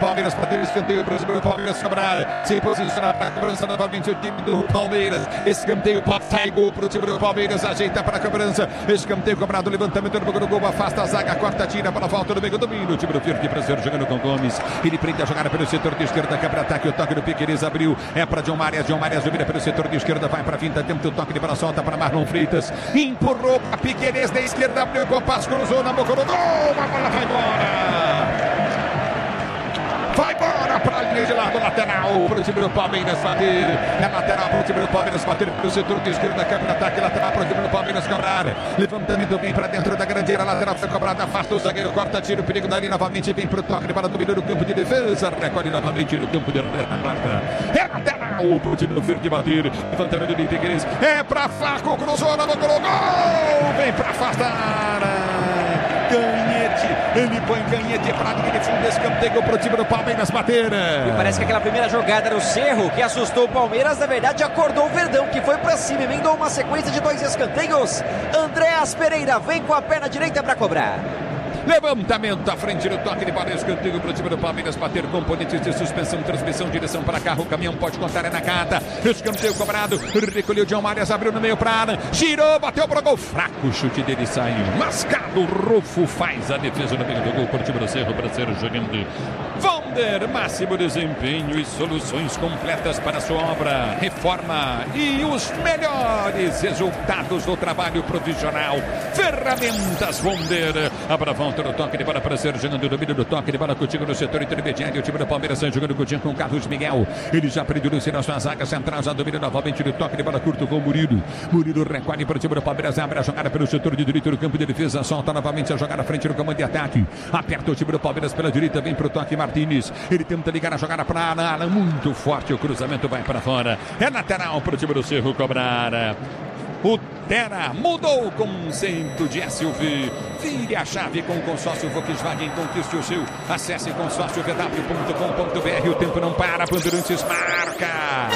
Palmeiras, para ter escanteio para o time do Palmeiras cobrar. Se posiciona para a cobrança novamente o time do Palmeiras. Escanteio, pode sair gol para o time do Palmeiras. Ajeita para a cobrança. Escanteio cobrado, levantamento do gol, afasta a zaga, corta, tira para a volta do meio, domínio. O time do Verde para ser jogando com Gomes. Ele prende a jogada pelo setor de esquerda, quebra ataque, o toque do Piqueires abriu. É para John Marias domina pelo setor de esquerda, vai para a finta, tenta o toque de bola, solta para Marlon Freitas. Empurrou para Piqueires da esquerda, abriu o compasso, cruzou na boca do gol. A bola vai embora. Vai embora para a linha de lado, lateral para o time do Palmeiras bater. É lateral para o time do Palmeiras bater pelo setor de esquerda, quebra ataque, lateral para o time do Palmeiras cobrar. Levantamento bem para dentro da grande área, lateral foi cobrada, afasta o zagueiro, corta, tira o perigo dali novamente, vem para o toque de bola, domina no campo de defesa, recolhe novamente no campo de retaguarda. É lateral para o time do Verde bater. Levantamento de Piqueires, é para Flaco, cruzou na boca do gol, vem para afastar. Canhete, ele põe canhete para a linha de fundo, escanteio para o time do Palmeiras bater. E parece que aquela primeira jogada era o Cerro, que assustou o Palmeiras, na verdade acordou o Verdão, que foi para cima, emendou uma sequência de 2 escanteios. Andréas Pereira vem com a perna direita para cobrar. Levantamento à frente do toque de bola, escanteio para o time do Palmeiras bater, componentes de suspensão, transmissão, direção para carro, o caminhão pode contar, é na cata, escanteio cobrado, recolheu John Marias, abriu no meio para Alan, girou, bateu para o gol, fraco, o chute dele saiu, mascado, Rufo faz a defesa no meio do gol para o time do Cerro, para ser jogando. Wander, máximo desempenho e soluções completas para a sua obra, reforma e os melhores resultados do trabalho profissional. Ferramentas Wander, abra volta no toque de bola para ser jogando o domínio do toque de bola contigo no setor intermediário. O time do Palmeiras está jogando com o Carlos Miguel. Ele já aprendeu a sua zaga central, já domina novamente no toque de bola curto com o Murilo. Murilo recolhe para o time do Palmeiras, abre a jogada pelo setor de direito do campo de defesa, solta novamente a jogada à frente no comando de ataque. Aperta o time do Palmeiras pela direita, vem para o toque Martínez. Ele tenta ligar a jogada para Alan, muito forte, o cruzamento vai para fora. É lateral para o time do Cerro cobrar. O Terra mudou o conceito de SUV. Vire a chave com o consórcio Volkswagen, conquiste o seu. Acesse consórciovw.com.br. O tempo não para, Bandeirantes marca.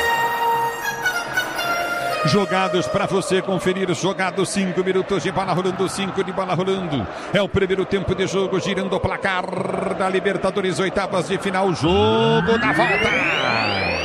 Jogados para você conferir, jogados 5 minutos de bola rolando, 5 de bola rolando. É o primeiro tempo de jogo, girando o placar da Libertadores, oitavas de final, jogo da volta.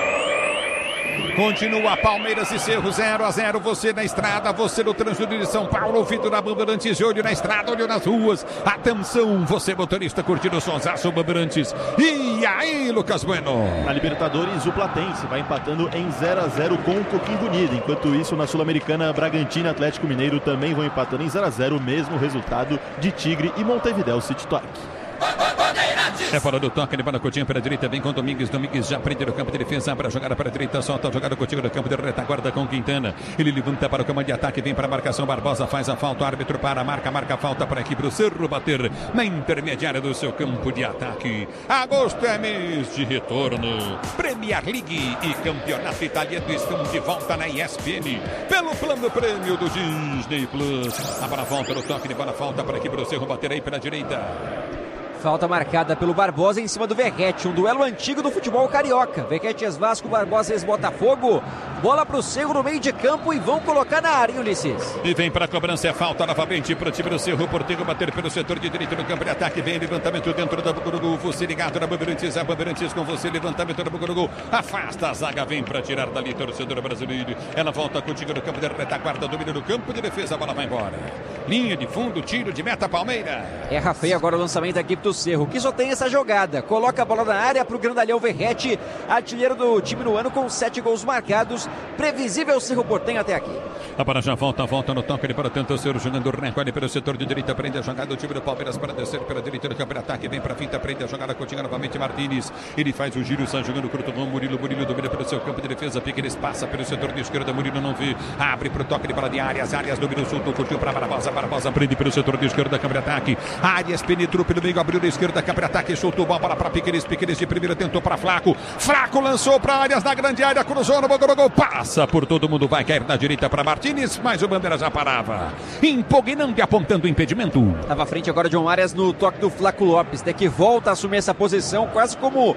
Continua Palmeiras e Cerro 0-0, você na estrada, você no trânsito de São Paulo, ouvido na Bandeirantes, olho na estrada, olho nas ruas. Atenção, você motorista curtindo o sonsaço Bandeirantes. E aí, Lucas Bueno? Na Libertadores, o Platense vai empatando em 0-0 com o Coquimbo Unido. Enquanto isso, na Sul-Americana, Bragantino e Atlético Mineiro também vão empatando em 0-0, o mesmo resultado de Tigre e Montevidéu City Torque. É fora do toque, ele vai na Coutinho para a direita, vem com Domingues já prende no campo de defesa, abre a jogada para a direita, solta a jogada Coutinho no campo de retaguarda com Quintana. Ele levanta para o comando de ataque, vem para a marcação, Barbosa faz a falta, o árbitro para a marca a falta para aqui para o Cerro bater na intermediária do seu campo de ataque. Agosto é mês de retorno. Premier League e Campeonato Italiano estão de volta na ESPN pelo plano prêmio do Disney Plus. A bola volta no toque de bola, falta para aqui para o Cerro bater aí pela direita. Falta marcada pelo Barbosa em cima do Verratti, um duelo antigo do futebol carioca. Verratti ex-Vasco, Barbosa ex-Botafogo. Bola para o Cerro no meio de campo e vão colocar na área, Ulisses. E vem para a cobrança, é falta novamente para o time do Cerro. Portego bater pelo setor de direito no campo de ataque. Vem levantamento dentro da boca do gol. Você ligado na Bandeirantes, a Bandeirantes com você. Levantamento da boca do gol. Afasta a zaga, vem para tirar dali, torcedor brasileiro. Ela volta contigo no campo de retaguarda, domina no campo de defesa, a bola vai embora. Linha de fundo, tiro de meta, Palmeiras. Erra feio agora o lançamento da equipe do Cerro, que só tem essa jogada. Coloca a bola na área para o grandalhão Verratti, artilheiro do time no ano com 7 gols marcados. Previsível Cerro Porteño até aqui. A bola já volta no toque, ele para tentar o Cerro jogando recolhe pelo setor de direita, prende a jogada do time do Palmeiras para descer pela direita do campo de ataque, vem para a finta, prende a jogada, continua novamente Martínez. Ele faz o giro, sai jogando curto com Murilo domina pelo seu campo de defesa, Piqueires passa pelo setor de esquerda, Murilo não vê, abre para o toque de bola de Arias domina o sul, curtiu para Barbosa prende pelo setor de esquerda, campo de ataque, Arias penetrou pelo meio, abriu da esquerda, campo de ataque, soltou a bola para Piqueires de primeira, tentou para Flaco lançou para Arias na grande área, cruzou no gol, passa por todo mundo, vai cair na direita para Martínez, mas o Bandeira já parava, impugnante, apontando o impedimento. Estava à frente agora John Arias no toque do Flaco Lopes, que volta a assumir essa posição, quase como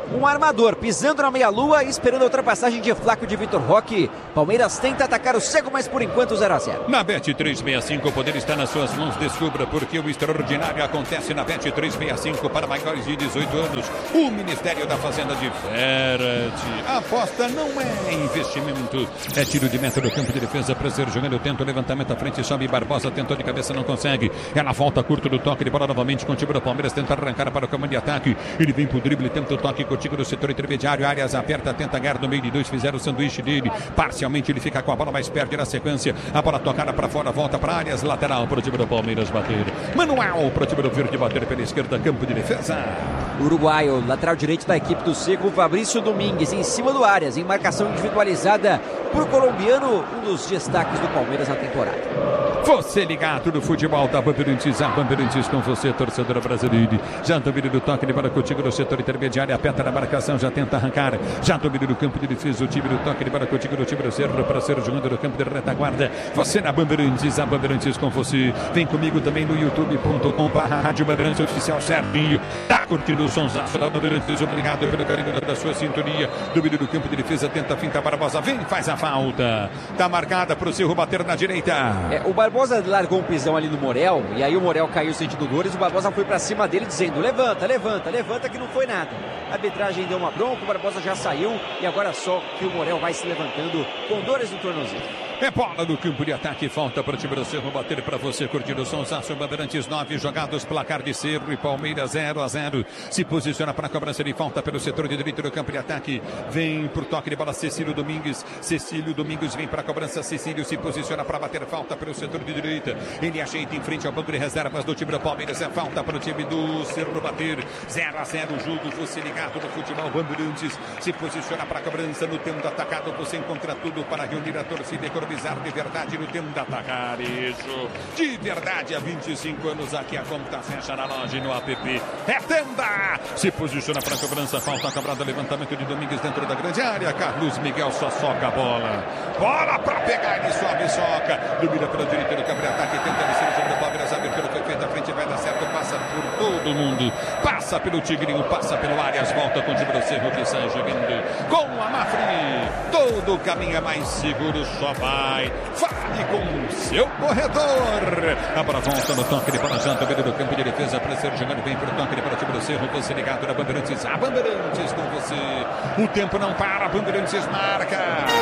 um armador pisando na meia-lua e esperando a ultrapassagem de Flaco de Vitor Roque. Palmeiras tenta atacar o cego, mas por enquanto 0-0. Na Bet365 o poder está nas suas mãos. Descubra porque o extraordinário acontece na Bet365 para maiores de 18 anos. O Ministério da Fazenda difere. A aposta não é investimento. É tiro de meta do campo de defesa para ser jogando. Tenta o levantamento à frente, sobe Barbosa, tentou de cabeça, não consegue. Ela volta curto do toque de bola novamente com o time do Palmeiras, tenta arrancar para o comando de ataque. Ele vem pro drible, tenta o toque contigo no setor intermediário. Arias aperta, tenta ganhar no meio de dois, fizeram o sanduíche dele. Parcialmente ele fica com a bola, mas perde na sequência. A bola tocada para fora, volta para Arias, lateral para o time do Palmeiras bater. Manuel para o time do Verde bater pela esquerda, campo de defesa. Uruguaio, lateral direito da equipe do Seco, Fabrício Domingues, em cima do Arias, em marcação individualizada por colombiano, um dos destaques do Palmeiras na temporada. Você ligado no futebol da Bandeirantes, a Bandeirantes com você, torcedora brasileira. Já domina do toque de bola contigo no setor intermediário, aperta na marcação, já tenta arrancar. Já domina do campo de defesa, o time do toque de bola contigo no time do Cerro, para ser jogando no campo de retaguarda. Você na Bandeirantes, a Bandeirantes com você. Vem comigo também no youtube.com/Rádio Bandeirantes Oficial certinho. Tá curtindo o sonsaço da Bandeirantes, obrigado pelo carinho da sua sintonia. Domina do campo de defesa, tenta a finta, Barbosa vem, faz a falta. Tá marcada pro Cerro bater na direita. O Barbosa largou um pisão ali no Morel, e aí o Morel caiu sentindo dores, o Barbosa foi pra cima dele dizendo: levanta, levanta, levanta, que não foi nada. A arbitragem deu uma bronca, o Barbosa já saiu, e agora só que o Morel vai se levantando com dores no tornozelo. É bola no campo de ataque, falta para o time do Cerro bater para você curtir o sonsaço. Bandeirantes 9 jogados, placar de Cerro e Palmeiras 0-0. Se posiciona para a cobrança de falta pelo setor de direito do campo de ataque. Vem por toque de bola Cecílio Domingues. Cecílio Domingues vem para a cobrança. Cecílio se posiciona para bater falta pelo setor de direita. Ele ajeita em frente ao banco de reservas do time do Palmeiras. É falta para o time do Cerro bater. 0-0 o jogo. Você ligado no futebol. Bandeirantes se posiciona para a cobrança no tempo do atacado. Você encontra tudo para reunir a torcida e economizar de verdade no tempo de atacar. Isso, de verdade, há 25 anos aqui a conta fecha na loja e no app. É Tenda! Se posiciona para a cobrança, falta cobrada, levantamento de Domingues dentro da grande área. Carlos Miguel só soca a bola. Bola para pegar, ele sobe e soca. Domina pela direita do campo de ataque, tenta descer o jogo do Palmeiras. A abertura foi feita, a frente vai dar certo, passa por todo mundo. Passa pelo Tigrinho, passa pelo Arias, volta com o time do Cerro que sai jogando com a Mafri. Todo o caminho é mais seguro, só vai. Fale com o seu corredor. A bola volta no toque de bola, janta, do campo de defesa para ser jogando bem para o toque de bola, time do Cerro. Você ligado na Bandeirantes, a Bandeirantes com você. O tempo não para, a Bandeirantes marca.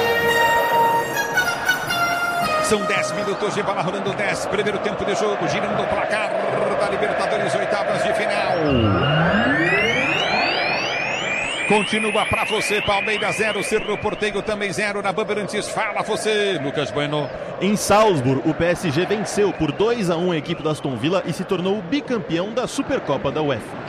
São 10 minutos de bola rolando, 10. Primeiro tempo de jogo, girando o placar da Libertadores, oitavas de final. Continua para você, Palmeiras 0, Cerro Porteño também 0 na Bandeirantes. Fala você, Lucas Bueno. Em Salzburg, o PSG venceu por 2-1 a equipe da Aston Villa e se tornou bicampeão da Supercopa da UEFA.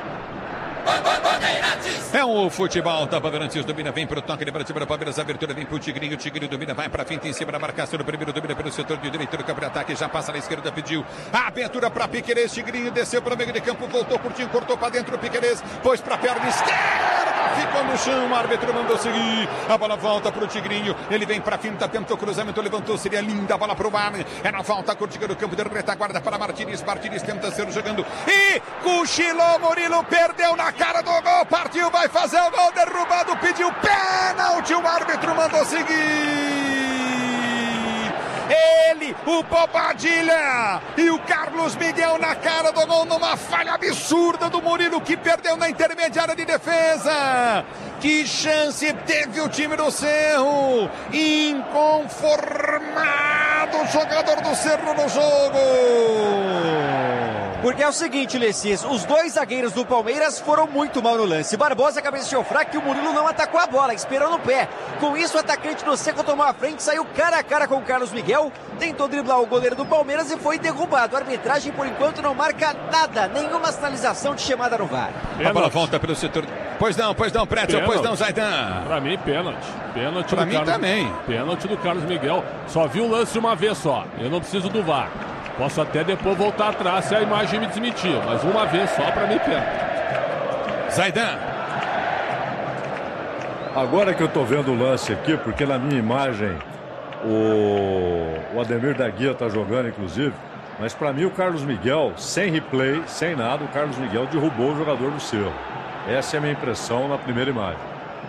É o futebol da Bandeirantes, domina, vem para o toque de bola, time do Palmeiras, abertura, vem para o Tigrinho, o Tigrinho domina, vai para frente, em cima da marcação, no primeiro domina pelo setor de direito do campo de ataque, já passa na esquerda, pediu a abertura para Piquerez, Tigrinho desceu para o meio de campo, voltou curtinho, cortou para dentro, Piquerez, pôs para a perna esquerda, ficou no chão, o árbitro mandou seguir, a bola volta para o Tigrinho, ele vem para a finta, tentou cruzamento, levantou, seria linda a bola para o mar, é na falta curtinha do campo de retaguarda para Martínez, Martínez tenta ser jogando, e cochilou, Murilo perdeu na cara do gol, partiu, vai fazer o gol, derrubado, pediu pênalti, o árbitro mandou seguir. Ele, o Bobadilha e o Carlos Miguel na cara do gol, numa falha absurda do Murilo, que perdeu na intermediária de defesa. Que chance teve o time do Cerro, inconformado o jogador do Cerro no jogo. Porque é o seguinte, Lessis, os dois zagueiros do Palmeiras foram muito mal no lance. Barbosa cabeceou fraco e o Murilo não atacou a bola, esperou no pé. Com isso, o atacante do Seco tomou a frente, saiu cara a cara com o Carlos Miguel, tentou driblar o goleiro do Palmeiras e foi derrubado. A arbitragem, por enquanto, não marca nada, nenhuma sinalização de chamada no VAR. A bola volta pelo setor. Pois não, Prédio, pois não, Zaidan. Pra mim, pênalti. Pra mim também. Pênalti do Carlos Miguel. Só vi o lance uma vez só. Eu não preciso do VAR. Posso até depois voltar atrás se a imagem me desmentir. Mas uma vez só, pra mim, pênalti. Zaidan. Agora que eu tô vendo o lance aqui, porque na minha imagem o Ademir da Guia tá jogando, inclusive. Mas pra mim o Carlos Miguel, sem replay, sem nada, o Carlos Miguel derrubou o jogador do Cerro. Essa é a minha impressão na primeira imagem.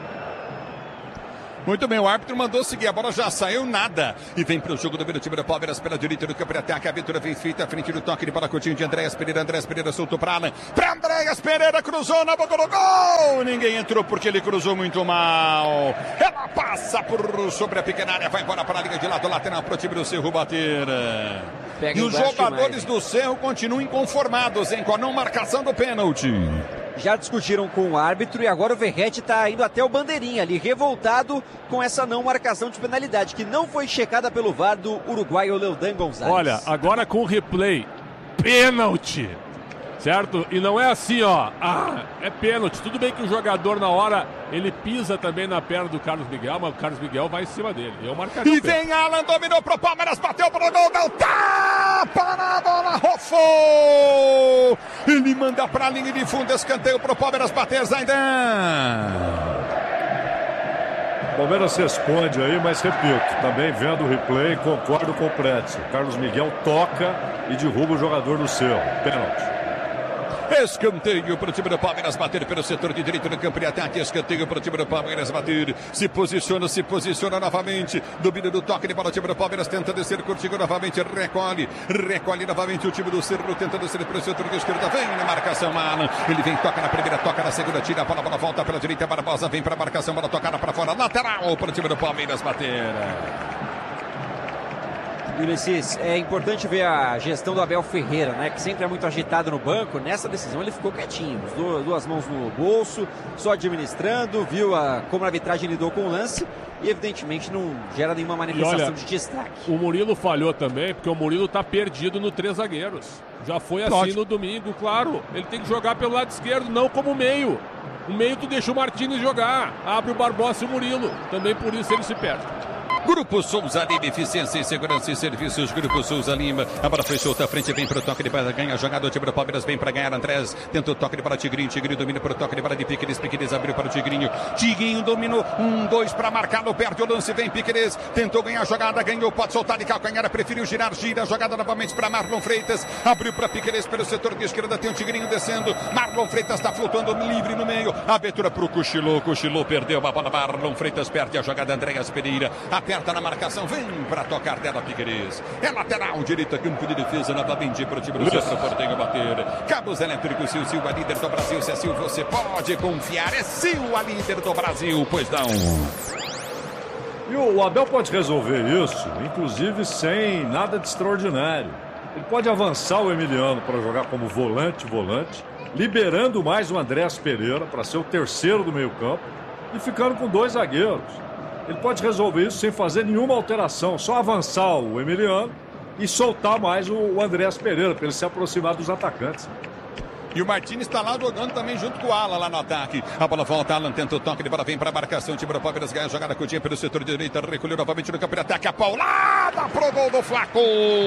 Muito bem, o árbitro mandou seguir, a bola já saiu, nada. E vem para o jogo do time do Palmeiras pela direita do campo de ataque. A aventura vem feita à frente do toque de bola curtinho de Andréas Pereira. Andréas Pereira soltou para Alan. Para Andréas Pereira, cruzou na boca do gol. Ninguém entrou porque ele cruzou muito mal. Ela passa por sobre a pequena área, vai embora para a linha de lado lateral para o time do Cerro bater. E os jogadores do Cerro continuam inconformados, com a não marcação do pênalti. Já discutiram com o árbitro e agora o Verratti está indo até o bandeirinha ali, revoltado com essa não marcação de penalidade, que não foi checada pelo VAR do uruguaio Leodan Gonzalez. Olha, agora com o replay, pênalti, certo? E não é assim, ó, é pênalti. Tudo bem que o jogador na hora, ele pisa também na perna do Carlos Miguel, mas o Carlos Miguel vai em cima dele. Eu marcaria e vem Alan, dominou pro Palmeiras, bateu pro gol, não tapa na bola, rofou! Ele manda pra linha de fundo, escanteio pro Palmeiras bater, Zaidan. Palmeiras responde aí, mas repito, também vendo o replay, concordo com o Pretzel. Carlos Miguel toca e derruba o jogador do Cerro. Pênalti. Escanteio para o time do Palmeiras bater pelo setor de direito do campo de ataque. Escanteio para o time do Palmeiras bater. Se posiciona novamente. Domínio do toque de bola. O time do Palmeiras tenta descer, curtindo novamente. Recolhe novamente o time do Cerro. Tenta descer pelo setor de esquerda. Vem na marcação, Alan. Ele vem, toca na primeira, toca na segunda. Tira a bola volta pela direita. Barbosa vem para a marcação. Bola tocada para fora. Lateral para o time do Palmeiras bater. Ulisses, é importante ver a gestão do Abel Ferreira, né? Que sempre é muito agitado no banco. Nessa decisão ele ficou quietinho, duas mãos no bolso, só administrando, viu como a arbitragem lidou com o lance e evidentemente não gera nenhuma manifestação de destaque. O Murilo falhou também, porque o Murilo tá perdido no 3 zagueiros. Já foi assim no domingo, claro. Ele tem que jogar pelo lado esquerdo, não como meio. O meio tu deixa o Martínez jogar, abre o Barbosa e o Murilo. Também por isso ele se perde. Grupo Souza Lima, eficiência em segurança e serviços. Grupo Souza Lima, a bola foi solta à frente, vem para o toque de bola, ganha a jogada, o time do Palmeiras vem para ganhar. Andrés tenta o toque de bola, Tigrinho domina para o toque de bola de Piqueires, Piqueires abriu para o Tigrinho dominou, 1-2 para marcar, no perde o lance, vem Piqueires, tentou ganhar a jogada, ganhou, pode soltar de calcanhar, preferiu gira a jogada novamente para Marlon Freitas, abriu para Piqueires pelo setor de esquerda, tem o Tigrinho descendo, Marlon Freitas está flutuando livre no meio, abertura para o Cochilô, perdeu a bola, Marlon Freitas perde a jogada, Andréas Pereira, aperta na marcação, vem para tocar dela Piqueires. É lateral direita, campo de defesa, novamente para o time do Centro Portenho bater. Cabos elétricos, Silva, líder do Brasil. Se é Silva, você pode confiar. É Silva, líder do Brasil, pois não. E o Abel pode resolver isso, inclusive sem nada de extraordinário. Ele pode avançar o Emiliano para jogar como volante, liberando mais o Andréas Pereira para ser o terceiro do meio campo e ficando com 2 zagueiros. Ele pode resolver isso sem fazer nenhuma alteração, só avançar o Emiliano e soltar mais o Andréas Pereira, para ele se aproximar dos atacantes. E o Martínez está lá jogando também junto com o Alan lá no ataque. A bola volta, Alan tenta o toque de bola, vem para a marcação. O time do Palmeiras ganha a jogada curtinha pelo setor de direita, recolheu novamente no campo de ataque. A paulada pro gol do Flaco.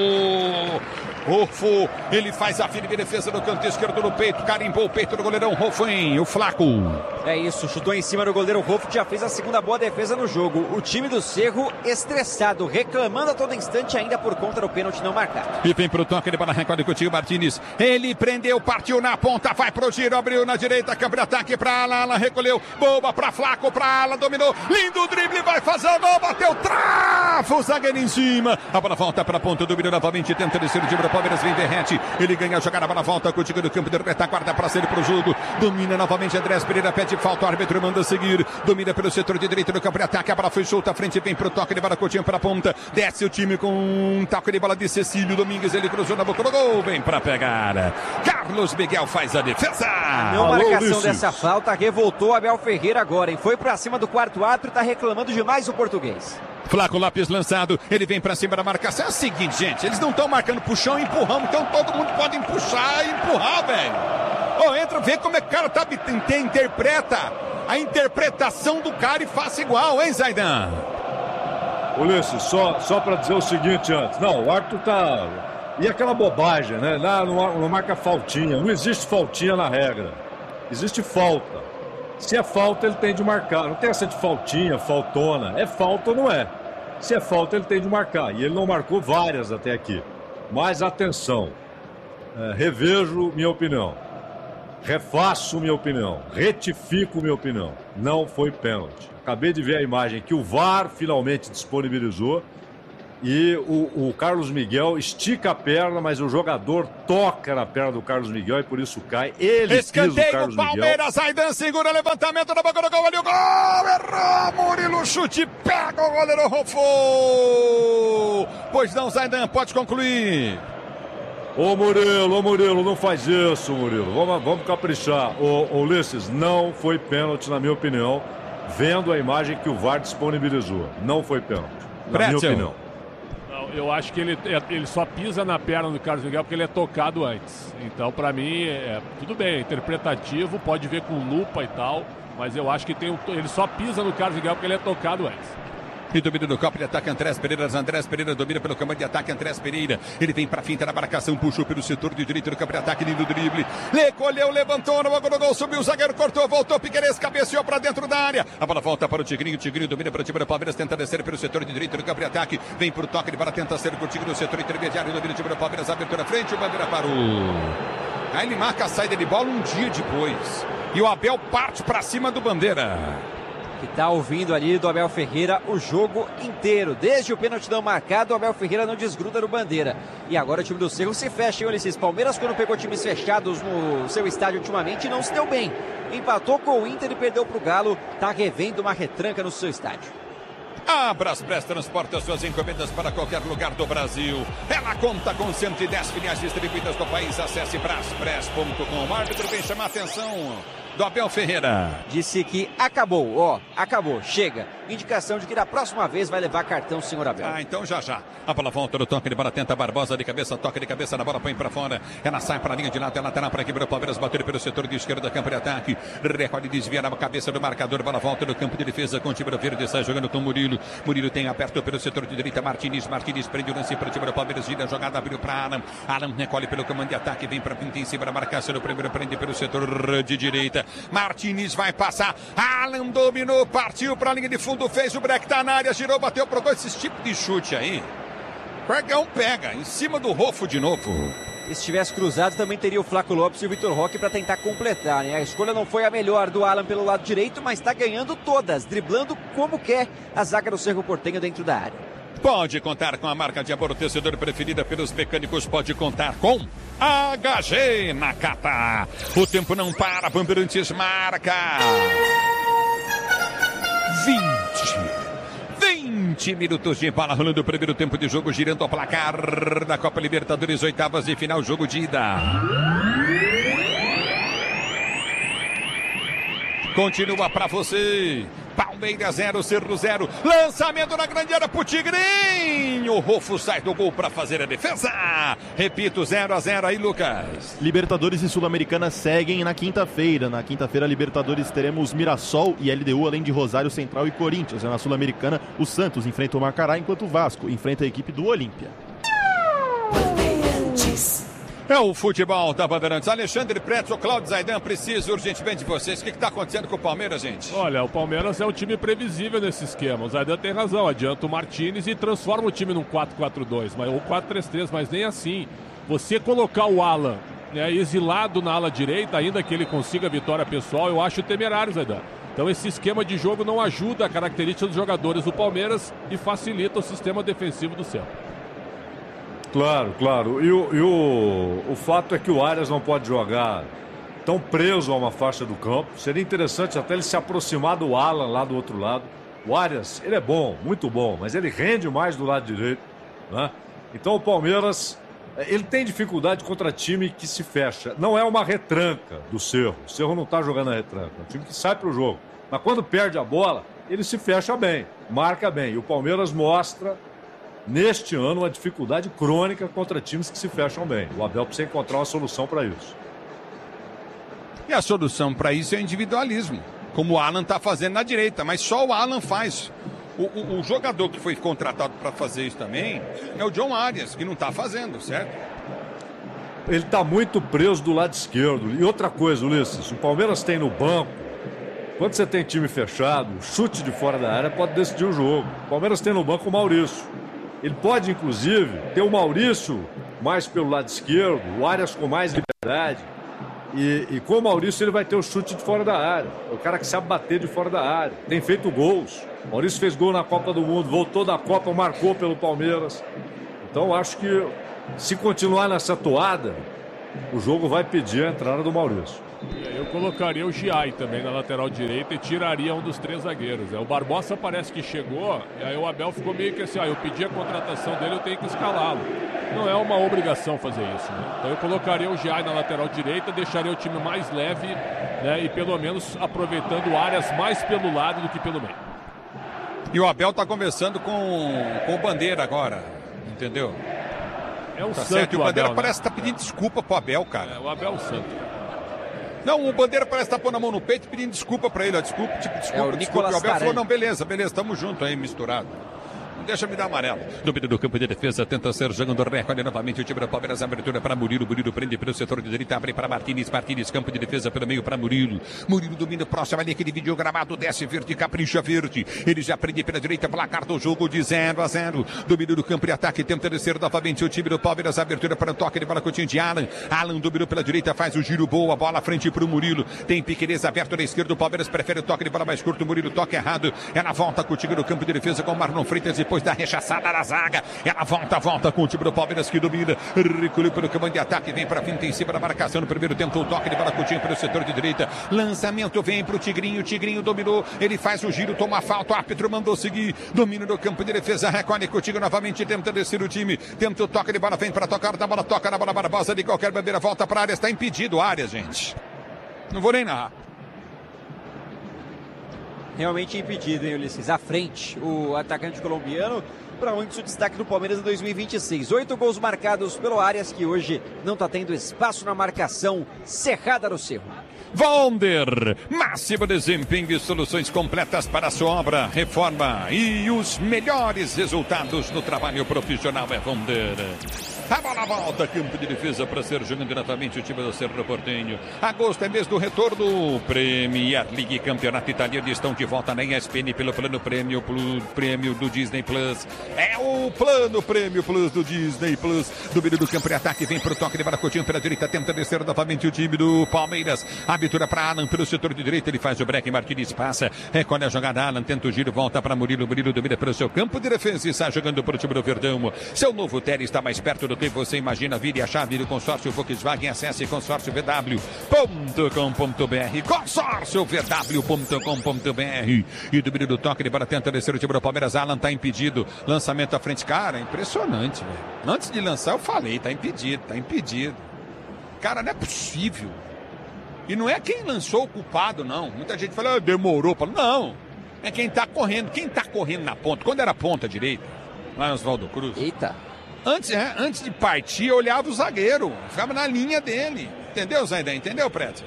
Rofo, ele faz a firme defesa no canto esquerdo no peito, carimbou o peito do goleirão Rofem, o Flaco. É isso, chutou em cima do goleiro Rofo, que já fez a segunda boa defesa no jogo. O time do Cerro estressado, reclamando a todo instante ainda por conta do pênalti não marcado. E vem pro toque de bola, recolhe contigo Martínez. Ele prendeu, partiu na ponta, vai pro giro, abriu na direita, campo de ataque pra Alan, recolheu, boba pra Flaco, pra Alan, dominou, lindo drible, vai fazer o gol, bateu, trava o zagueiro em cima. A bola volta pra ponta, dominou novamente, tenta descer o time do Palmeiras, vem Verratti, ele ganha a jogada, a bola volta contigo no campo de retaguarda pra sair pro jogo, domina novamente Andrés Pereira, pede falta, o árbitro manda seguir, domina pelo setor de direita do campo de ataque, a bola foi solta à frente, vem pro toque de bola, curtinho pra ponta, desce o time com um toque de bola de Cecílio Domingues, ele cruzou na boca do gol, vem pra pegar, Carlos Miguel faz a defesa. A não marcação dessa falta revoltou Abel Ferreira agora, hein? Foi pra cima do quarto árbitro e tá reclamando demais o português. Flaco Lopes lançado, ele vem pra cima da marcação. É o seguinte, gente, eles não estão marcando puxão e empurramos, então todo mundo pode puxar e empurrar, velho. Entra, vê como é que o cara tá, interpreta a interpretação do cara e faça igual, hein, Zaidan? Ulisses, só pra dizer o seguinte antes. Não, o árbitro tá... E aquela bobagem, né? Lá não marca faltinha, não existe faltinha na regra. Existe falta. Se é falta, ele tem de marcar. Não tem essa de faltinha, faltona. É falta ou não é? Se é falta, ele tem de marcar. E ele não marcou várias até aqui. Mas atenção, revejo minha opinião. refaço minha opinião, retifico minha opinião. Não foi pênalti. Acabei de ver a imagem que o VAR finalmente disponibilizou e o Carlos Miguel estica a perna, mas o jogador toca na perna do Carlos Miguel e por isso cai. Ele escanteio o Carlos Palmeiras, Zaidan segura, levantamento na boca do gol, olha o gol, errou, Murilo, chute, pega o goleiro, Rofo. Pois não, Zaidan, pode concluir. Ô Murilo, não faz isso, Murilo. Vamos caprichar. Ô Ulisses, não foi pênalti, na minha opinião, vendo a imagem que o VAR disponibilizou. Não foi pênalti, na minha opinião. Não, eu acho que ele só pisa na perna do Carlos Miguel porque ele é tocado antes. Então, pra mim, tudo bem, é interpretativo, pode ver com lupa e tal, mas eu acho que ele só pisa no Carlos Miguel porque ele é tocado antes. E domina do campo, ele ataca Andrés Pereira domina pelo campo de ataque, Andrés Pereira, ele vem pra finta na marcação, puxou pelo setor de direito do campo de ataque, lindo drible, recolheu, levantou, no gol, subiu o zagueiro, cortou, voltou, Piquerez, cabeceou pra dentro da área, a bola volta para o Tigrinho domina para o time do Palmeiras, tenta descer pelo setor de direito do campo de ataque, vem pro toque, ele para tentar ser contigo no setor intermediário, domina o time do Palmeiras, abertura frente, o Bandeira parou. Aí ele marca a saída de bola um dia depois, e o Abel parte pra cima do Bandeira. Que tá ouvindo ali do Abel Ferreira o jogo inteiro. Desde o pênalti não marcado, o Abel Ferreira não desgruda no Bandeira. E agora o time do Cerro se fecha, hein, Ulisses? Palmeiras, quando pegou times fechados no seu estádio ultimamente, não se deu bem. Empatou com o Inter e perdeu pro Galo. Tá revendo uma retranca no seu estádio. A Braspress transporta suas encomendas para qualquer lugar do Brasil. Ela conta com 110 filiais distribuídas no país. Acesse braspress.com. O árbitro vem chamar a atenção do Abel Ferreira. Disse que acabou, acabou, chega. Indicação de que da próxima vez vai levar cartão, senhor Abel. Então já. A bola volta no toque de bola, tenta Barbosa de cabeça, toca de cabeça na bola, põe pra fora. Ela sai pra linha de lado, ela tá para quebrar o Palmeiras, bateu pelo setor de esquerda da campo de ataque. Recolhe, desvia na cabeça do marcador, bola volta no campo de defesa com o time do Verde, sai jogando com o Murilo. Murilo tem aberto pelo setor de direita, Martins prende o lance para o time do Palmeiras, gira a jogada, abriu pra Alan recolhe pelo comando de ataque, vem pra pinta em cima da marcação, o primeiro prende pelo setor de direita. Martins vai passar, Alan dominou, partiu pra linha de fundo, fez o break, tá na área, girou, bateu pro gol. Esse tipo de chute aí, Pregão pega, em cima do Rofo de novo. E se tivesse cruzado, também teria o Flaco Lopes e o Vitor Roque para tentar completar, né? A escolha não foi a melhor do Alan pelo lado direito, mas está ganhando todas, driblando como quer a zaga do Cerro Porteño dentro da área. Pode contar com a marca de amortecedor preferida pelos mecânicos, pode contar com HG Nakata. O tempo não para, Bandeirantes marca 20 minutos de bola rolando o primeiro tempo de jogo, girando o placar da Copa Libertadores, oitavas de final, jogo de ida. Continua pra você. Palmeiras 0, Cerro 0. Lançamento na grande área pro Tigrinho. O Rofo sai do gol para fazer a defesa. Repito, 0-0 aí, Lucas. Libertadores e Sul-Americana seguem na quinta-feira. Na quinta-feira, Libertadores, teremos Mirassol e LDU, além de Rosário Central e Corinthians. Na Sul-Americana, o Santos enfrenta o Macará, enquanto o Vasco enfrenta a equipe do Olímpia. É o futebol da Bandeirantes. Alexandre Pretzel, Cláudio Zaidan, preciso urgentemente de vocês. O que está acontecendo com o Palmeiras, gente? Olha, o Palmeiras é um time previsível nesse esquema. O Zaidan tem razão, adianta o Martins e transforma o time num 4-4-2, ou 4-3-3, mas nem assim. Você colocar o Alan, né, exilado na ala direita, ainda que ele consiga a vitória pessoal, eu acho temerário, Zaidan. Então esse esquema de jogo não ajuda a característica dos jogadores do Palmeiras e facilita o sistema defensivo do Cerro. Claro. E o fato é que o Arias não pode jogar tão preso a uma faixa do campo. Seria interessante até ele se aproximar do Alan lá do outro lado. O Arias, ele é bom, muito bom, mas ele rende mais do lado direito, né? Então o Palmeiras, ele tem dificuldade contra time que se fecha. Não é uma retranca do Cerro. O Cerro não está jogando a retranca. É um time que sai para o jogo. Mas quando perde a bola, ele se fecha bem, marca bem. E o Palmeiras mostra neste ano, uma dificuldade crônica contra times que se fecham bem. O Abel precisa encontrar uma solução para isso. E a solução para isso é o individualismo, como o Alan está fazendo na direita, mas só o Alan faz. O jogador que foi contratado para fazer isso também é o John Arias, que não está fazendo, certo? Ele está muito preso do lado esquerdo. E outra coisa, Ulisses, o Palmeiras tem no banco, quando você tem time fechado, o chute de fora da área pode decidir o jogo. O Palmeiras tem no banco o Maurício. Ele pode, inclusive, ter o Maurício mais pelo lado esquerdo, o Arias com mais liberdade. E com o Maurício ele vai ter o chute de fora da área. É o cara que sabe bater de fora da área. Tem feito gols. O Maurício fez gol na Copa do Mundo, voltou da Copa, marcou pelo Palmeiras. Então acho que se continuar nessa toada, o jogo vai pedir a entrada do Maurício. Eu colocaria o Giai também na lateral direita e tiraria um dos 3 zagueiros. O Barbosa parece que chegou, e aí o Abel ficou meio que assim, eu pedi a contratação dele, eu tenho que escalá-lo. Não é uma obrigação fazer isso, né? Então eu colocaria o Giai na lateral direita, deixaria o time mais leve, né? E pelo menos aproveitando áreas mais pelo lado do que pelo meio. E o Abel tá começando com o Bandeira agora, entendeu? É um tá santo, certo. E o Bandeira Abel, parece né? que tá pedindo desculpa pro Abel, cara. O Abel é um santo. Não, o Bandeira parece estar pondo a mão no peito pedindo desculpa pra ele, ó. Desculpa. O Abel falou, não, beleza, tamo junto aí, misturado. Não deixa me dar amarelo. Domínio do campo de defesa, tenta ser jogando recorde novamente o time do Palmeiras, abertura para Murilo, prende pelo setor de direita, abre para Martínez, campo de defesa pelo meio para Murilo domina próximo ali, aquele vídeo gravado, desce verde, capricha verde, ele já prende pela direita, placar do jogo de 0-0, domínio do campo de ataque, tenta descer novamente o time do Palmeiras, abertura para o toque de bola coutinho de Alan dominou pela direita, faz o giro, boa bola à frente para o Murilo, tem Piquerez aberto na esquerda, o Palmeiras prefere o toque de bola mais curto, Murilo toque errado, ela volta com o time do campo de defesa com o Marlon Freitas, depois da rechaçada da zaga, ela volta com o time do Palmeiras que domina, recolheu pelo comando de ataque, vem para frente em cima da marcação no primeiro tempo, o toque de bola coutinho pelo setor de direita, lançamento vem para o Tigrinho dominou, ele faz o giro, toma a falta, o árbitro mandou seguir, domínio do campo de defesa, recolhe Coutinho novamente, tenta descer o time, tenta o toque de bola, vem para tocar da bola, toca na bola, Barbosa de qualquer maneira, volta para a área, está impedido a área, gente. Não vou nem narrar. Realmente impedido, hein, Ulisses? À frente, o atacante colombiano, para muitos o destaque do Palmeiras em 2026. 8 gols marcados pelo Arias, que hoje não está tendo espaço na marcação cerrada no Cerro. Wonder, máximo desempenho e soluções completas para a sua obra, reforma e os melhores resultados no trabalho profissional é Wonder. A bola volta, campo de defesa para ser jogando novamente o time do Cerro Porteño. Agosto é mês do retorno. Premier League Campeonato Italiano estão de volta na ESPN pelo plano prêmio do Disney Plus. É o plano prêmio Plus do Disney Plus. Domínio do campo de ataque, vem para o toque de bola coutinho pela direita, tenta descer novamente o time do Palmeiras. Abertura para Alan pelo setor de direita, ele faz o break, Martínez passa, recolhe a jogada, Alan tenta o giro, volta para Murilo domina pelo seu campo de defesa e está jogando para o time do Verdão. Seu novo Tele está mais perto do que você imagina, vire a chave do consórcio Volkswagen, acesse consórciovw.com.br, consórciovw.com.br. E domínio do toque de bola, tenta descer o time do Palmeiras, Alan está impedido, lançamento à frente, cara, impressionante, velho. Antes de lançar eu falei, tá impedido. Cara, não é possível. E não é quem lançou o culpado, não. Muita gente fala, demorou. Não, é quem tá correndo. Quem tá correndo na ponta? Quando era ponta direita, lá no Oswaldo Cruz. Eita. Antes de partir, eu olhava o zagueiro. Ficava na linha dele. Entendeu, Zaidan? Entendeu, Preto?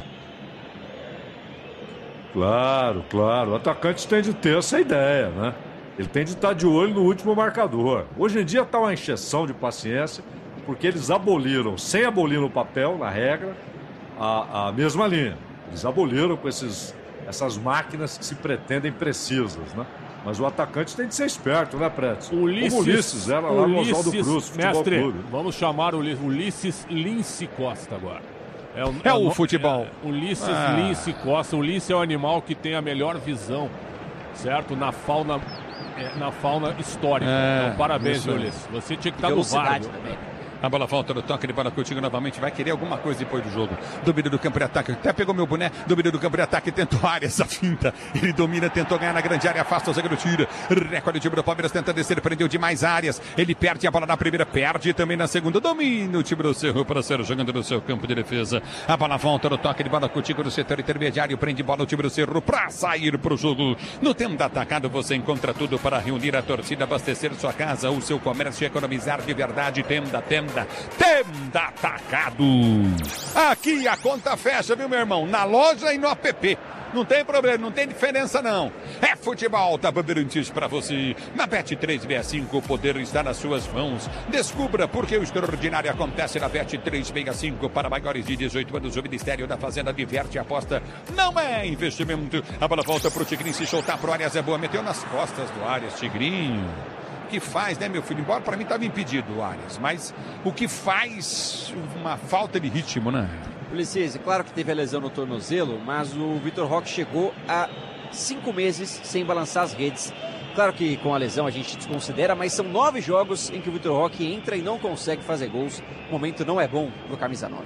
Claro. O atacante tem de ter essa ideia, né? Ele tem de estar de olho no último marcador. Hoje em dia está uma encheção de paciência, porque eles aboliram, sem abolir no papel, na regra, a mesma linha. Eles aboliram com essas máquinas que se pretendem precisas, né? Mas o atacante tem de ser esperto, né, Preto? O Ulisses era lá no Oswaldo Cruz, mestre, Clube. Vamos chamar o Ulisses Lince Costa agora. É o futebol. Ulisses Lince Costa. Ulisses é o animal que tem a melhor visão, certo? Na fauna histórica. Então, parabéns, Ulisses. Você tinha que estar no VAR. A bola volta no toque de bola contigo novamente. Vai querer alguma coisa depois do jogo. Domínio do campo de ataque. Até pegou meu boné. Domínio do campo de ataque. Tentou a área, essa finta. Ele domina, tentou ganhar na grande área. Afasta o zagueiro, tira. Recorde o time do Palmeiras. Tenta descer. Prendeu demais áreas. Ele perde a bola na primeira. Perde também na segunda. Domina o time do Cerro para ser jogando no seu campo de defesa. A bola volta no toque de bola contigo no setor intermediário. Prende bola o time do Cerro para sair para o jogo. No tempo da atacado você encontra tudo para reunir a torcida, abastecer sua casa, o seu comércio e economizar de verdade. Tenda Atacado. Aqui a conta fecha, viu, meu irmão? Na loja e no app. Não tem problema, não tem diferença não. É futebol, tá Bandeirantes pra você. Na Bet365 o poder está nas suas mãos. Descubra porque o extraordinário acontece na Bet365. Para maiores de 18 anos, o Ministério da Fazenda diverte a aposta. Não é investimento. A bola volta pro Tigrinho, se soltar pro Arias é boa. Meteu nas costas do Arias, Tigrinho. Que faz, né, meu filho? Embora para mim estava impedido o Arias, mas o que faz uma falta de ritmo, né? Ulisses, claro que teve a lesão no tornozelo, mas o Vitor Roque chegou a 5 meses sem balançar as redes. Claro que com a lesão a gente desconsidera, mas são 9 jogos em que o Vitor Roque entra e não consegue fazer gols. O momento não é bom pro camisa 9.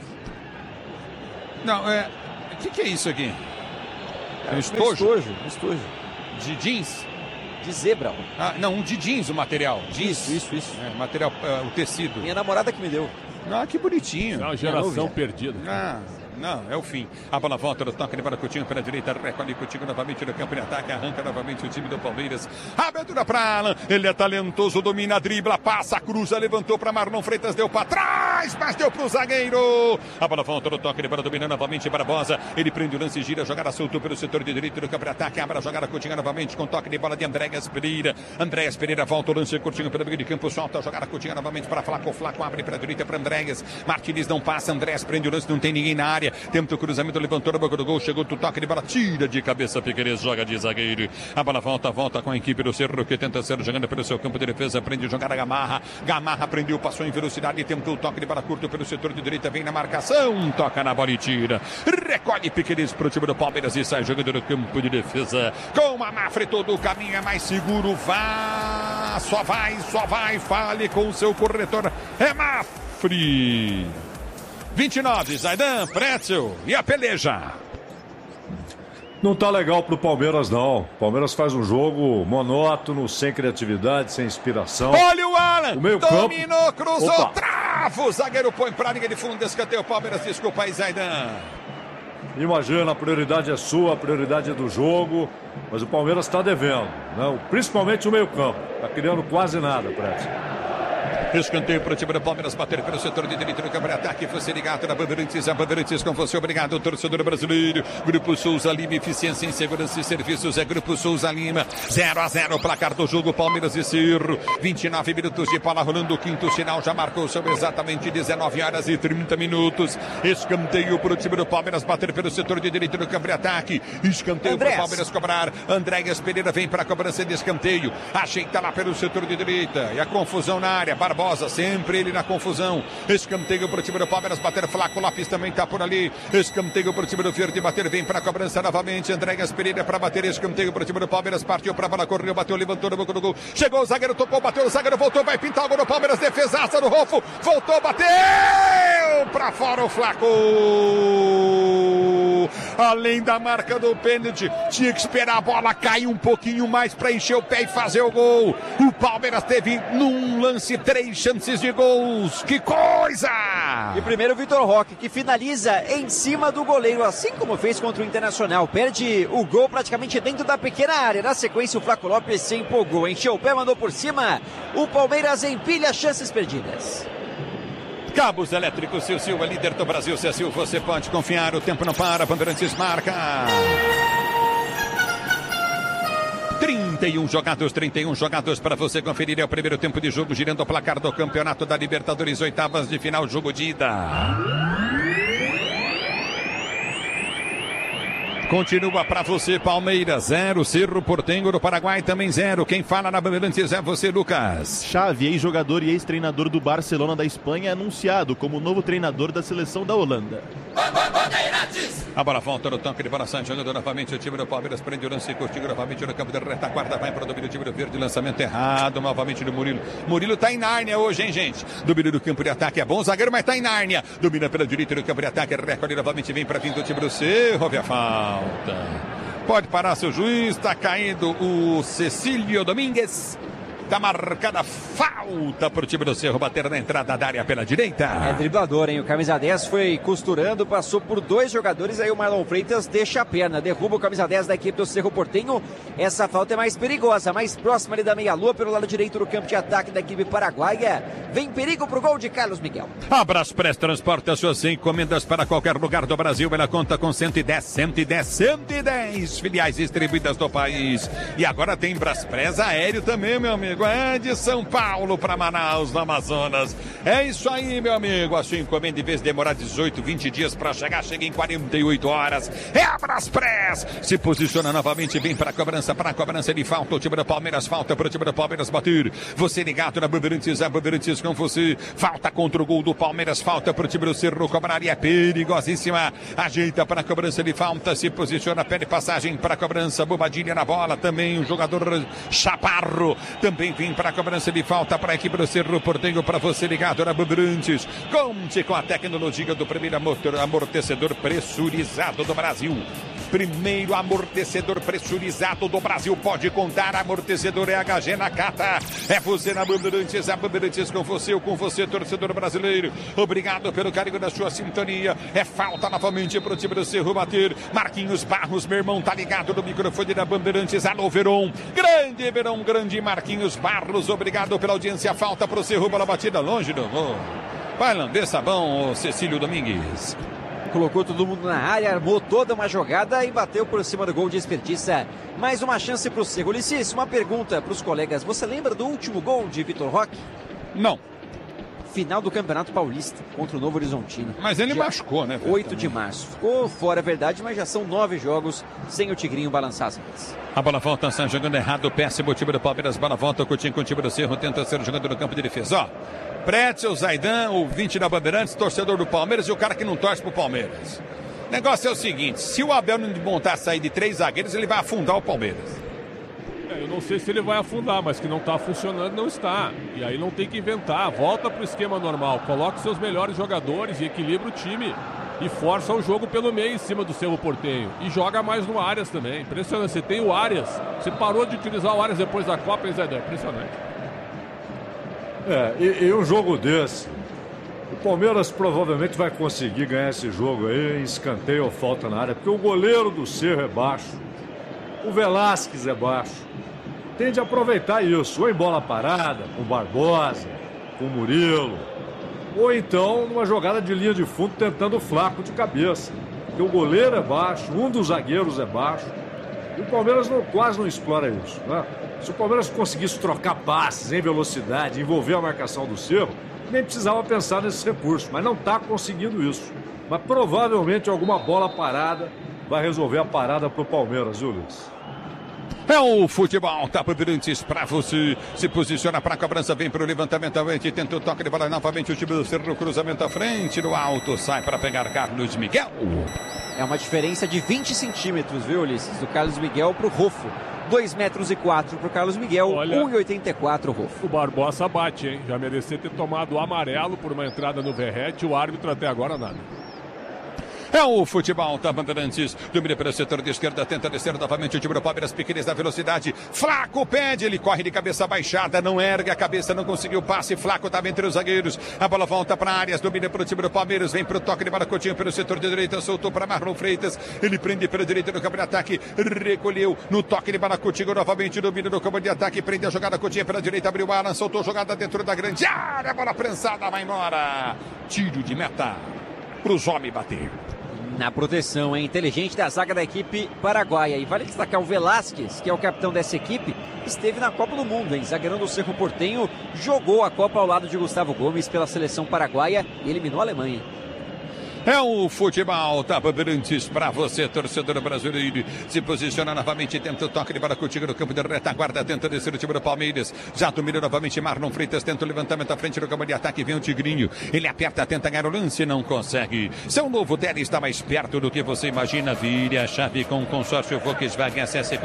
Não, o que é isso aqui? Um estojo. De jeans? De zebra. Não, de jeans o material. Jeans. Isso. Material, o tecido. Minha namorada que me deu. Que bonitinho. É uma geração perdida. Não, é o fim. A bola volta no toque de bola, Coutinho pela direita, recolhe Coutinho novamente no campo de ataque, arranca novamente o time do Palmeiras. Abertura para Alan, ele é talentoso, domina, dribla, passa, cruza, levantou para Marlon Freitas, deu para trás, mas deu para o zagueiro. A bola volta no toque de bola, domina novamente Barbosa, ele prende o lance, gira, jogada solto pelo setor de direito do campo de ataque, abre a jogada, Coutinho novamente com toque de bola de Andréas Pereira. Andréas Pereira volta o lance, Coutinho pelo meio de campo, solta a jogada, Coutinho novamente para Flaco, Flaco abre para a direita para Andréas. Martins não passa, Andréas prende o lance, não tem ninguém na área. Tenta o cruzamento, levantou na boca do gol, chegou do toque de bola, tira de cabeça, Piquerez joga de zagueiro. A bola volta com a equipe do Cerro, que tenta ser jogando pelo seu campo de defesa, prende jogar a Gamarra prendeu, passou em velocidade, tentou o toque de bola curto pelo setor de direita, vem na marcação, toca na bola e tira. Recolhe Piquerez pro time do Palmeiras e sai jogando no campo de defesa. Com a Mafre todo o caminho é mais seguro, só vai, fale com o seu corretor, é Mafre. 29, Zaidan, Pretzel e a peleja. Não tá legal pro Palmeiras, não. O Palmeiras faz um jogo monótono, sem criatividade, sem inspiração. Olha o Alan, o meio dominou, cruzou, Opa. trava, o zagueiro põe pra linha de fundo, escanteio o Palmeiras, desculpa aí, Zaidan. Imagina, a prioridade é sua, a prioridade é do jogo, mas o Palmeiras tá devendo, não? Principalmente o meio campo, tá criando quase nada, Pretzel. Escanteio para o time do Palmeiras, bater pelo setor de direito no campo de ataque, fosse ligado na Bandeirantes, a Bandeirantes com você, obrigado, torcedor brasileiro. Grupo Souza Lima, eficiência em segurança e serviços, é Grupo Souza Lima, 0-0, placar do jogo, Palmeiras e Cerro, 29 minutos de bola rolando, o quinto sinal já marcou, são exatamente 19 horas e 30 minutos, escanteio para o time do Palmeiras, bater pelo setor de direito no campo de ataque, escanteio para o Palmeiras cobrar, Andréas Pereira vem para a cobrança de escanteio, ajeita lá pelo setor de direita, e a confusão na área, Barbosa, sempre ele na confusão. Escanteio para o time do Palmeiras, bater Flaco Lopes também está por ali. Escanteio para o time do Verde, bater, vem para a cobrança novamente. Andréas Pereira para bater, escanteio para o time do Palmeiras, partiu para a bola, correu, bateu, levantou no boca do gol. Chegou o zagueiro, tocou, bateu, o zagueiro voltou, vai pintar o gol do Palmeiras, defesaça do Rolfo, voltou, bateu para fora o Flaco. Além da marca do pênalti, tinha que esperar a bola cair um pouquinho mais para encher o pé e fazer o gol. O Palmeiras teve num lance 3 chances de gols. Que coisa! E primeiro o Vitor Roque, que finaliza em cima do goleiro, assim como fez contra o Internacional. Perde o gol praticamente dentro da pequena área. Na sequência, o Flaco Lopes se empolgou, encheu o pé, mandou por cima. O Palmeiras empilha chances perdidas. Cabos elétricos, Silva, líder do Brasil. Silva, você pode confiar, o tempo não para, Bandeirantes marca. 31 jogados para você conferir. É o primeiro tempo de jogo, girando o placar do Campeonato da Libertadores, oitavas de final, jogo de ida. Continua para você, Palmeiras 0, Cerro Porteño do Paraguai também 0. Quem fala na Bandeirantes é você, Lucas. Xavi, ex-jogador e ex-treinador do Barcelona da Espanha, é anunciado como novo treinador da seleção da Holanda. A bola volta no toque de bola, sai jogando novamente o time do Palmeiras, prende o lance, curtindo novamente no campo de retaguarda, vai para o domínio do time do Verde, lançamento errado, novamente do Murilo. Murilo tá em Nárnia hoje, hein, gente? Domínio do campo de ataque, é bom zagueiro, mas tá em Nárnia. Domina pela direita no campo de ataque, recolhe novamente, vem para vir do time do Cerro, a falta. Pode parar, seu juiz, tá caindo o Cecílio Domingues. Tá marcada falta pro time do Cerro bater na entrada da área pela direita. É driblador, hein? O camisa 10 foi costurando, passou por 2 jogadores, aí o Marlon Freitas deixa a perna, derruba o camisa 10 da equipe do Cerro Porteño. Essa falta é mais perigosa, mais próxima ali da meia-lua, pelo lado direito do campo de ataque da equipe paraguaia. Vem perigo pro gol de Carlos Miguel. A Braspress transporta suas encomendas para qualquer lugar do Brasil. Ela conta com 110 filiais distribuídas do país. E agora tem Braspress aéreo também, meu amigo. amigo. É de São Paulo para Manaus, no Amazonas. É isso aí, meu amigo. A sua encomenda, em vez de demorar 18, 20 dias para chegar, chega em 48 horas. É a Braspress. Se posiciona novamente, vem para a cobrança de falta. O time do Palmeiras falta para o time do Palmeiras bater. Você ligado na Bandeirantes, a Bandeirantes com você. Falta contra o gol do Palmeiras, falta para o time do Cerro cobrar e é perigosíssima. Ajeita para a cobrança de falta, se posiciona, pede passagem para a cobrança. Bobadilha na bola, também o jogador Chaparro. Também vem para a cobrança de falta para a equipe do Cerro Porteño, para você ligado na Bandeirantes. Conte com a tecnologia do primeiro amortecedor pressurizado do Brasil. Primeiro amortecedor pressurizado do Brasil. Pode contar, amortecedor HG Nakata. É você na Bandeirantes, a Bandeirantes com você, ou com você, torcedor brasileiro. Obrigado pelo carinho da sua sintonia. É falta novamente para o time do Cerro bater. Marquinhos Barros, meu irmão, tá ligado no microfone da Bandeirantes. Alô, Verón. Grande Verón, grande Marquinhos Barros. Obrigado pela audiência. Falta para o Cerro, bola batida longe do gol. Vai lamber sabão, Cecílio Domingues. Colocou todo mundo na área, armou toda uma jogada e bateu por cima do gol, desperdiça. Mais uma chance para o Cerro. Ulisses, uma pergunta para os colegas. Você lembra do último gol de Vitor Roque? Não. Final do Campeonato Paulista contra o Novo Horizontino. Mas ele machucou, né? 8 de março. Ficou fora, é verdade, mas já são 9 jogos sem o Tigrinho balançar as redes. A bola volta, sai jogando errado. Péssimo o time do Palmeiras. Bola volta, Coutinho com o time do Cerro. Tenta ser jogando no campo de defesa. Ó, Pretzel, Zaidan, o 20 da Bandeirantes, torcedor do Palmeiras e o cara que não torce pro Palmeiras. O negócio é o seguinte, se o Abel não montar a sair de 3 zagueiros, ele vai afundar o Palmeiras. Eu não sei se ele vai afundar, mas que não está funcionando, não está. E aí não tem que inventar. Volta para o esquema normal. Coloca seus melhores jogadores e equilibra o time. E força o jogo pelo meio em cima do Cerro Porteño. E joga mais no Arias também. Impressionante. Você tem o Arias. Você parou de utilizar o Arias depois da Copa, hein, Zé? Impressionante. E um jogo desse, o Palmeiras provavelmente vai conseguir ganhar esse jogo aí em escanteio ou falta na área, porque o goleiro do Cerro é baixo, o Velasquez é baixo. Tende a aproveitar isso, ou em bola parada, com o Barbosa, com o Murilo, ou então numa jogada de linha de fundo tentando o Flaco de cabeça. Porque o goleiro é baixo, um dos zagueiros é baixo, e o Palmeiras quase não explora isso, né? Se o Palmeiras conseguisse trocar passes em velocidade, envolver a marcação do Cerro, nem precisava pensar nesses recursos, mas não está conseguindo isso. Mas provavelmente alguma bola parada vai resolver a parada para o Palmeiras, viu, Luiz? É o futebol, tá Bandeirantes pra você. Se posiciona pra cobrança, vem pro levantamento à frente, tenta o toque de bola novamente. O time do Cerro, cruzamento à frente, no alto, sai para pegar Carlos Miguel. É uma diferença de 20 centímetros, viu, Ulisses? Do Carlos Miguel pro Rofo. 2,4 metros pro Carlos Miguel, 1,84 o Rofo. O Barbosa bate, hein? Já merecia ter tomado o amarelo por uma entrada no Verrete. O árbitro até agora nada. É o futebol da Bandeirantes. Domina pelo setor de esquerda, tenta descer novamente o time do Palmeiras, pequenos da velocidade. Flaco pede, ele corre de cabeça baixada, não ergue a cabeça, não conseguiu passe. Flaco estava entre os zagueiros. A bola volta para áreas, domina para o time do Palmeiras, vem para o toque de bola, Coutinho pelo setor de direita, soltou para Marlon Freitas. Ele prende pela direita no campo de ataque, recolheu no toque de bola, Coutinho novamente domina no campo de ataque, prende a jogada, Coutinho pela direita, abriu a Alan, soltou jogada dentro da grande área, bola prensada, vai embora. Tiro de meta para os homens bater. Na proteção, é inteligente da zaga da equipe paraguaia. E vale destacar o Velasquez, que é o capitão dessa equipe, esteve na Copa do Mundo, hein? Zagueirão do Cerro Porteño, jogou a Copa ao lado de Gustavo Gomes pela seleção paraguaia e eliminou a Alemanha. É o futebol da Bandeirantes para você, torcedor brasileiro. Se posiciona novamente, tenta o toque de bola contigo no campo de retaguarda, tenta descer o time do Palmeiras. Já domina novamente Marlon Freitas, tenta o levantamento à frente do campo de ataque, vem o Tigrinho. Ele aperta, tenta ganhar o lance, não consegue. Seu novo Tele está mais perto do que você imagina. Vire a chave com o consórcio Volkswagen, acesse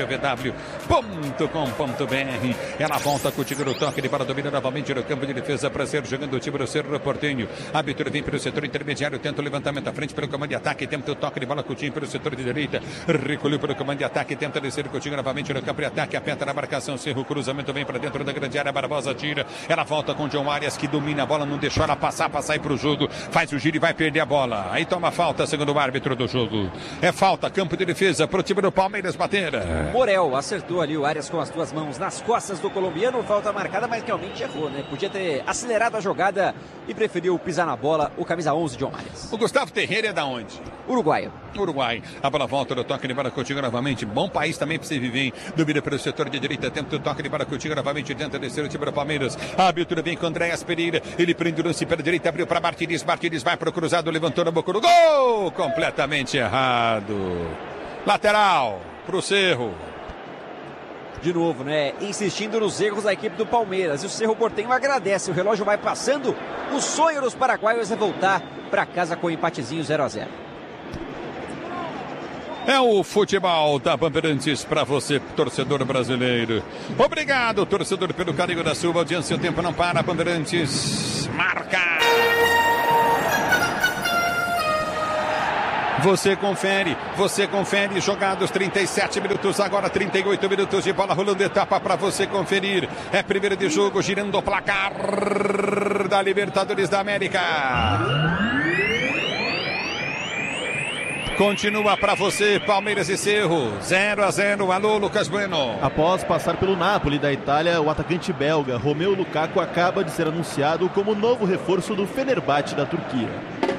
consórciovw.com.br. Ela volta contigo no toque de bola, domina novamente no campo de defesa para ser jogando o time do Cerro Porteño. A abertura vem pelo setor intermediário, tenta o levantamento à frente pelo comando de ataque, tenta o toque de bola, Coutinho pelo setor de direita, recolheu pelo comando de ataque, tenta descer o Coutinho novamente no campo de ataque, aperta na marcação, Cerro, cruzamento vem para dentro da grande área, Barbosa tira, ela volta com o John Arias, que domina a bola, não deixou ela passar para sair para o jogo, faz o giro e vai perder a bola, aí toma falta, segundo o árbitro do jogo, é falta, campo de defesa para o time do Palmeiras bater. Morel acertou ali o Arias com as duas mãos nas costas do colombiano, falta marcada, mas realmente errou, né? Podia ter acelerado a jogada e preferiu pisar na bola o camisa 11, John Arias. Palmeiras. O Gustavo Ferreira é da onde? Uruguaio. Uruguai. A bola volta do toque de bola contigo novamente. Bom país também para você viver, hein? Domina pelo setor de direita. Tempo do toque de bola contigo novamente. Dentro do time do Palmeiras. A abertura vem com Andréas Pereira. Ele prende o lance pela direita. Abriu para Martins. Martins vai para o cruzado. Levantou na boca do gol. Completamente errado. Lateral para o Cerro. De novo, né? Insistindo nos erros da equipe do Palmeiras. E o Cerro Porteño agradece. O relógio vai passando. O sonho dos paraguaios é voltar para casa com o empatezinho 0-0. É o futebol da Bandeirantes para você, torcedor brasileiro. Obrigado, torcedor, pelo carinho da sua audiência. O tempo não para. Bandeirantes marca. Você confere, jogados 37 minutos, agora 38 minutos de bola rolando, etapa para você conferir. É primeiro de jogo, girando o placar da Libertadores da América. Continua para você, Palmeiras e Cerro, 0-0. Alô, Lucas Bueno. Após passar pelo Napoli da Itália, o atacante belga Romelu Lukaku acaba de ser anunciado como novo reforço do Fenerbahçe da Turquia.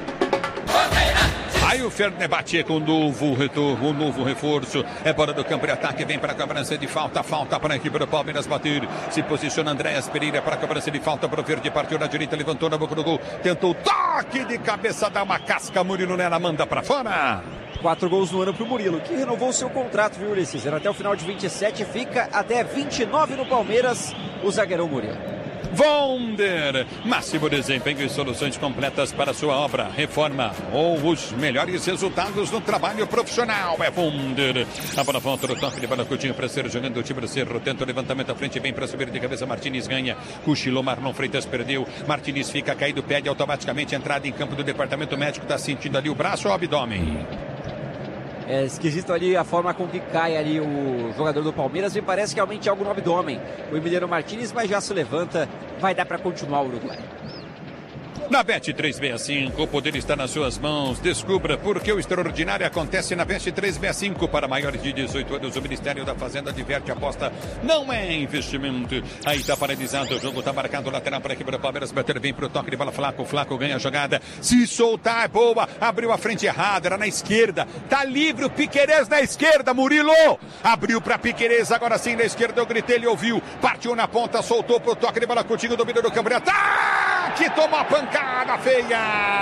Aí o Fenerbahçe com um novo reforço. É bola do campo de ataque, vem para a cobrança de falta. Falta para a equipe do Palmeiras bater. Se posiciona Andréas Pereira para a cobrança de falta para o Verde. Partiu na direita, levantou na boca do gol. Tentou toque de cabeça, dá uma casca. Murilo nela, manda para fora. 4 gols no ano para o Murilo, que renovou seu contrato, viu, Ulisses? Era até o final de 27, fica até 29 no Palmeiras, o zagueirão Murilo. Wonder, máximo desempenho e soluções completas para sua obra, reforma ou os melhores resultados no trabalho profissional. É Wonder. A bola volta do toque de bola, Coutinho para ser jogando o time do Cerro, tenta o levantamento à frente, vem para subir de cabeça, Martins ganha, cochilou, Marlon Freitas perdeu, Martins fica caído, pede automaticamente entrada em campo do departamento médico, está sentindo ali o braço ou o abdômen? É esquisito ali a forma com que cai ali o jogador do Palmeiras. Me parece que realmente algo no abdômen. O Emiliano Martins, mas já se levanta. Vai dar para continuar o Uruguai. Na Bet365, o poder está nas suas mãos. Descubra por que o extraordinário acontece na Bet365. Para maiores de 18 anos, o Ministério da Fazenda adverte: aposta não é investimento. Aí está paralisado, o jogo está marcado, lateral para a equipe do Palmeiras. Bater vem para o toque de bola, Flaco ganha a jogada. Se soltar é boa, abriu a frente errada, era na esquerda. Tá livre o Piquerez na esquerda, Murilo. Abriu para Piquerez, agora sim na esquerda, eu gritei, ele ouviu. Partiu na ponta, soltou para o toque de bola, Coutinho, domínio do campo de ataque, tomou a pancada. Feia!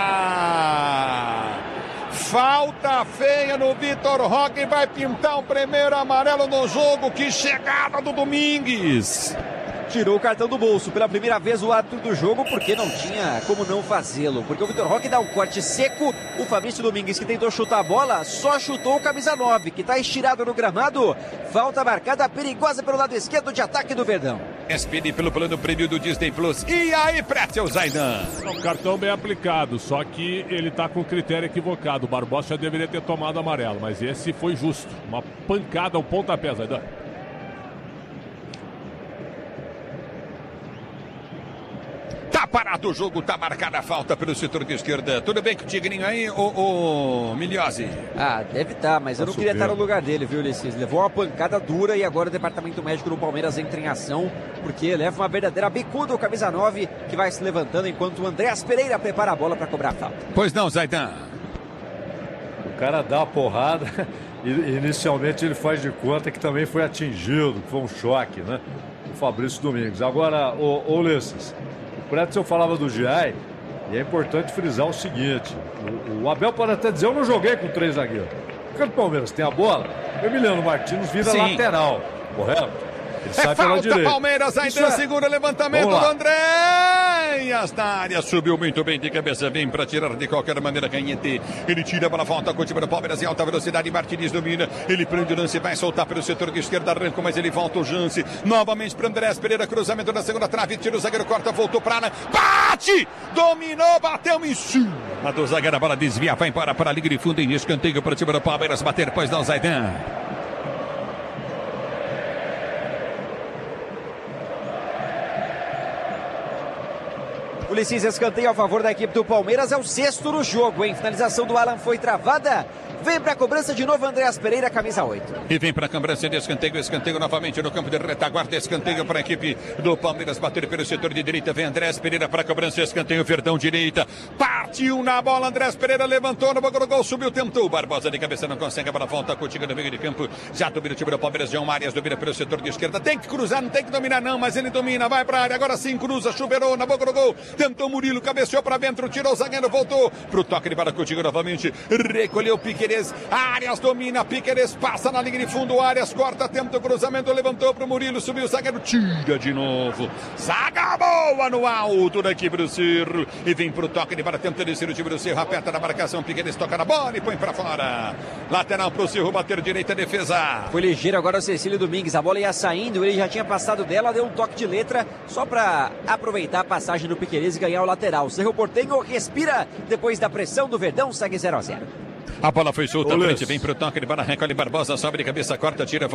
Falta feia no Vitor Roque, vai pintar o primeiro amarelo no jogo. Que chegada do Domingues! Tirou o cartão do bolso pela primeira vez o árbitro do jogo, porque não tinha como não fazê-lo. Porque o Vitor Roque dá um corte seco. O Fabrício Domingues, que tentou chutar a bola, só chutou o camisa 9, que está estirado no gramado. Falta marcada perigosa pelo lado esquerdo de ataque do Verdão. SPD pelo plano prêmio do Disney Plus. E aí, Pretzel Zaidan? Um cartão bem aplicado, só que ele está com o critério equivocado. O Barbosa já deveria ter tomado amarelo, mas esse foi justo. Uma pancada, um pontapé, Zaidan. Tá parado o jogo, tá marcada a falta pelo setor de esquerda. Tudo bem com o Tigrinho aí, o Milhose? Ah, deve estar, mas eu não queria estar no lugar dele, viu, Ulisses? Levou uma pancada dura e agora o departamento médico do Palmeiras entra em ação, porque leva uma verdadeira bicuda o camisa 9, que vai se levantando enquanto o Andréas Pereira prepara a bola para cobrar a falta. Pois não, Zaidan. O cara dá a porrada e inicialmente ele faz de conta que também foi atingido, que foi um choque, né? O Fabrício Domingues. Agora, o Ulisses, o Pretzel falava do Giai, e é importante frisar o seguinte: o Abel pode até dizer, eu não joguei com 3 zagueiros. Porque o Palmeiras tem a bola, o Emiliano Martins vira lateral, correto? Ele sai pela direita. Palmeiras ainda segura o levantamento do Andréas na área, subiu muito bem de cabeça, vem para tirar de qualquer maneira Canhete. Ele tira para a volta com o time do Palmeiras em alta velocidade, Martins domina, ele prende o lance, vai soltar pelo setor de esquerda, arranca, mas ele volta o Jance, novamente para Andréas Pereira, cruzamento na segunda trave, tira o zagueiro, corta, voltou para Ana, bate, dominou, bateu em cima do zagueiro, a bola desvia, vai embora para a linha de fundo em escanteio para o time do Palmeiras bater, pois não, Zaidan. Ulisses, escanteio a favor da equipe do Palmeiras, é o 6º no jogo, hein? Finalização do Alan foi travada. Vem pra cobrança de novo Andréas Pereira, camisa 8. E vem para a cobrança de escanteio novamente no campo de retaguarda, escanteio para a equipe do Palmeiras, bater pelo setor de direita, vem Andréas Pereira para a cobrança, escanteio, Verdão direita, partiu na bola, Andréas Pereira levantou no boca do gol, subiu, tentou, Barbosa de cabeça não consegue, a bola volta, Coutinho no meio de campo, já domina o time do Palmeiras, João Arias domina pelo setor de esquerda, tem que cruzar, não tem que dominar não, mas ele domina, vai para a área, agora sim cruza, chuveirou na boca do gol, tentou Murilo, cabeceou para dentro, tirou o zagueiro, voltou pro toque de para Coutinho novamente, recolheu Piquerez, Arias domina, Piquerez passa na linha de fundo, Arias corta, tenta o cruzamento, levantou pro Murilo, subiu o zagueiro, tira de novo, zaga boa no alto da equipe do Cerro, e vem pro toque de para tenta descer o time do Cerro, aperta na marcação, Piquerez toca na bola e põe pra fora, lateral pro Cerro, bater direita, defesa. Foi ligeiro agora o Cecílio Domingues, a bola ia saindo, ele já tinha passado dela, deu um toque de letra, só pra aproveitar a passagem do Piquerez e ganhar o lateral. Cerro Porteño respira, depois da pressão do Verdão, segue 0-0. A bola foi solta, à frente, vem pro toque de para recolhe Barbosa, sobe de cabeça, corta, tira,